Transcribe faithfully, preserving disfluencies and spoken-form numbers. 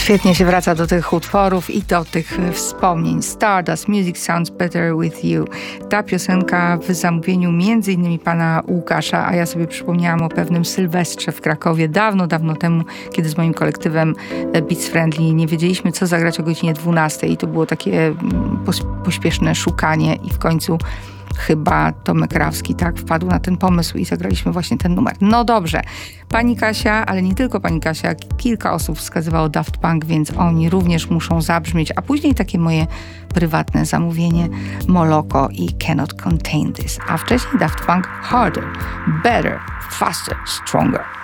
Świetnie się wraca do tych utworów i do tych wspomnień. Stardust, Music Sounds Better With You. Ta piosenka w zamówieniu między innymi pana Łukasza, a ja sobie przypomniałam o pewnym Sylwestrze w Krakowie dawno, dawno temu, kiedy z moim kolektywem Beats Friendly nie wiedzieliśmy, co zagrać o godzinie dwunastej i to było takie pośpieszne szukanie i w końcu chyba Tomek Rawski tak wpadł na ten pomysł i zagraliśmy właśnie ten numer. No dobrze, pani Kasia, ale nie tylko pani Kasia, kilka osób wskazywało Daft Punk, więc oni również muszą zabrzmieć, a później takie moje prywatne zamówienie Moloko i Cannot Contain This, a wcześniej Daft Punk Harder, Better, Faster, Stronger.